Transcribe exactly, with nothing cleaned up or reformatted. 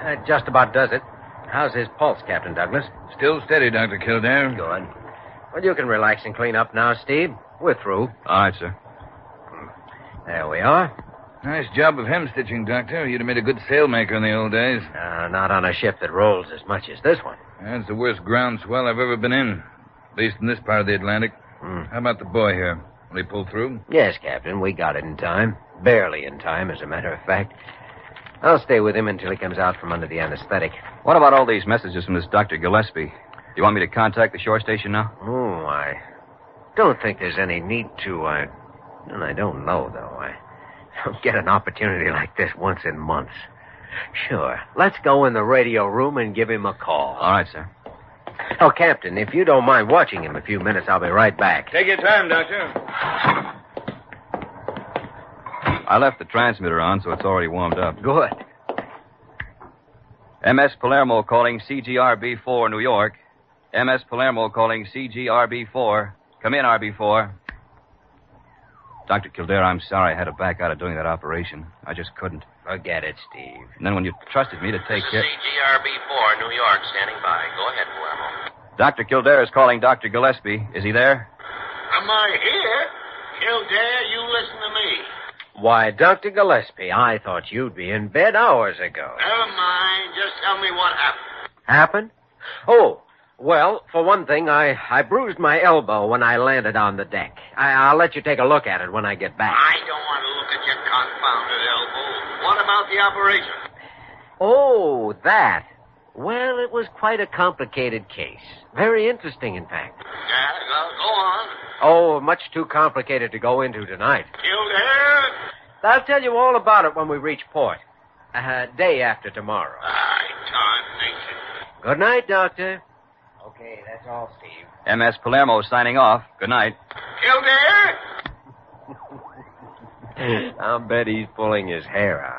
That just about does it. How's his pulse, Captain Douglas? Still steady, Doctor Kildare. Good. Well, you can relax and clean up now, Steve. We're through. All right, sir. There we are. Nice job of hem stitching, Doctor. You'd have made a good sailmaker in the old days. Uh, not on a ship that rolls as much as this one. That's the worst ground swell I've ever been in. At least in this part of the Atlantic. Hmm. How about the boy here? Will he pull through? Yes, Captain. We got it in time. Barely in time, as a matter of fact. I'll stay with him until he comes out from under the anesthetic. What about all these messages from this Doctor Gillespie? Do you want me to contact the shore station now? Oh, I don't think there's any need to. I, and I don't know, though. I don't get an opportunity like this once in months. Sure. Let's go in the radio room and give him a call. All right, sir. Oh, Captain, if you don't mind watching him a few minutes, I'll be right back. Take your time, Doctor. I left the transmitter on, so it's already warmed up. Good. M S Palermo calling C G R B four, New York. M S Palermo calling C G R B four. Come in, R B four. Doctor Kildare, I'm sorry I had to back out of doing that operation. I just couldn't. Forget it, Steve. And then when you trusted me to take care... C G R B four, New York, standing by. Go ahead, Palermo. Doctor Kildare is calling Doctor Gillespie. Is he there? Am I here? Kildare, you listen to me. Why, Doctor Gillespie, I thought you'd be in bed hours ago. Never mind. Just tell me what happened. Happened? Oh, well, for one thing, I, I bruised my elbow when I landed on the deck. I, I'll let you take a look at it when I get back. I don't want to look at your confounded elbow. What about the operation? Oh, that. Well, it was quite a complicated case. Very interesting, in fact. Yeah, well, go on. Oh, much too complicated to go into tonight. Kildare? I'll tell you all about it when we reach port. Uh, day after tomorrow. I tarnation. Good night, Doctor. Okay, that's all, Steve. M S Palermo signing off. Good night. Kildare? I'll bet he's pulling his hair out.